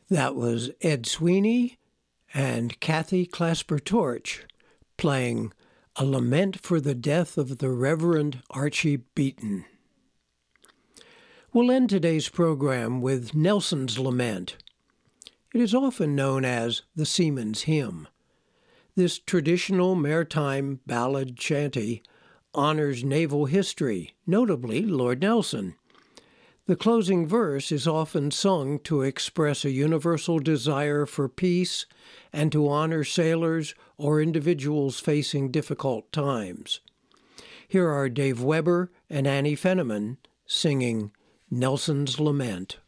That was Ed Sweeney and Kathy Clasper Torch playing A Lament for the Death of the Reverend Archie Beaton. We'll end today's program with Nelson's Lament. It is often known as the Seaman's Hymn. This traditional maritime ballad chanty honors naval history, notably Lord Nelson. The closing verse is often sung to express a universal desire for peace and to honor sailors or individuals facing difficult times. Here are Dave Weber and Annie Fenneman singing Nelson's Lament.